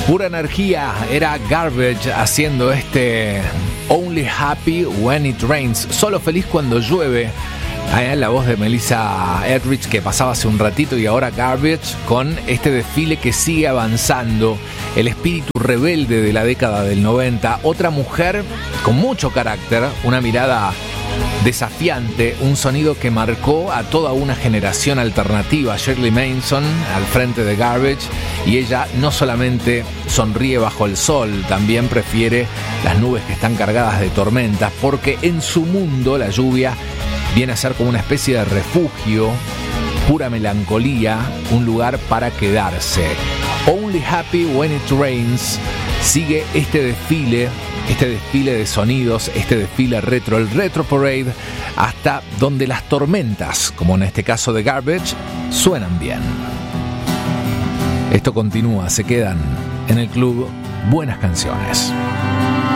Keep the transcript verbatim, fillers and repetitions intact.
Pura energía, era Garbage haciendo este Only Happy When It Rains, solo feliz cuando llueve. Ahí la voz de Melissa Etheridge que pasaba hace un ratito, y ahora Garbage con este desfile que sigue avanzando, el espíritu rebelde de la década del noventa, otra mujer con mucho carácter, una mirada desafiante, un sonido que marcó a toda una generación alternativa. Shirley Manson al frente de Garbage, y ella no solamente sonríe bajo el sol, también prefiere las nubes que están cargadas de tormentas, porque en su mundo la lluvia viene a ser como una especie de refugio, pura melancolía, un lugar para quedarse. Only Happy When It Rains sigue este desfile, este desfile de sonidos, este desfile retro, el Retro Parade, hasta donde las tormentas, como en este caso de Garbage, suenan bien. Esto continúa, se quedan en el club Buenas Canciones.